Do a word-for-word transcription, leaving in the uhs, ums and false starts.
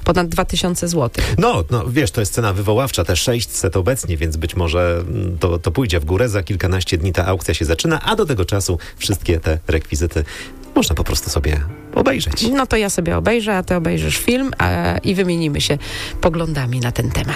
ponad dwa tysiące złotych. No, no, wiesz, to jest cena wywoławcza, te sześćset obecnie, więc być może to, to pójdzie w górę. Za kilkanaście dni ta aukcja się zaczyna, a do tego czasu wszystkie te rekwizyty można po prostu sobie obejrzeć. No to ja sobie obejrzę, a ty obejrzysz film a, i wymienimy się poglądami na ten temat.